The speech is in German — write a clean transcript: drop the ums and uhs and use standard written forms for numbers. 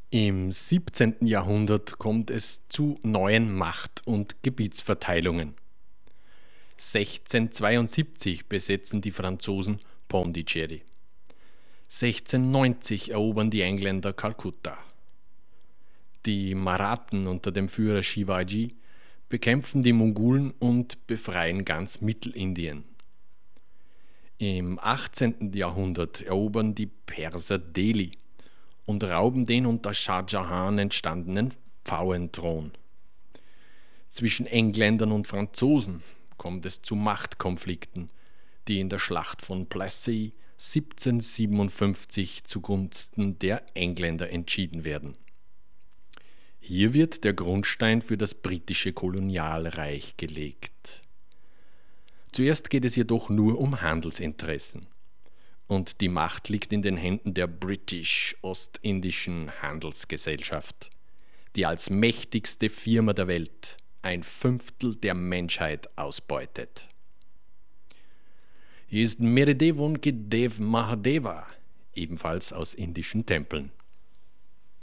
Im 17. Jahrhundert kommt es zu neuen Macht- und Gebietsverteilungen. 1672 besetzen die Franzosen Pondicherry. 1690 erobern die Engländer Kalkutta. Die Marathen unter dem Führer Shivaji bekämpfen die Mongolen und befreien ganz Mittelindien. Im 18. Jahrhundert erobern die Perser Delhi und rauben den unter Schah Jahan entstandenen Pfauenthron. Zwischen Engländern und Franzosen kommt es zu Machtkonflikten, die in der Schlacht von Plassey 1757 zugunsten der Engländer entschieden werden. Hier wird der Grundstein für das britische Kolonialreich gelegt. Zuerst geht es jedoch nur um Handelsinteressen. Und die Macht liegt in den Händen der British Ostindischen Handelsgesellschaft, die als mächtigste Firma der Welt ein Fünftel der Menschheit ausbeutet. Hier ist Meridevon Ki Dev Mahadeva, ebenfalls aus indischen Tempeln.